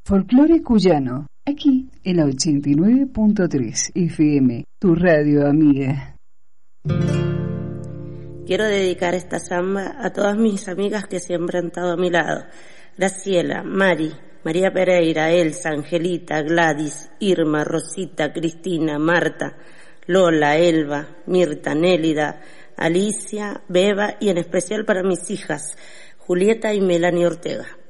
Folclore cuyano, aquí en la 89.3 FM, tu radio amiga. Quiero dedicar esta samba a todas mis amigas que siempre han estado a mi lado. Graciela, Mari, María Pereira, Elsa, Angelita, Gladys, Irma, Rosita, Cristina, Marta, Lola, Elba, Mirta, Nélida, Alicia, Beba y en especial para mis hijas, Julieta y Melanie Ortega.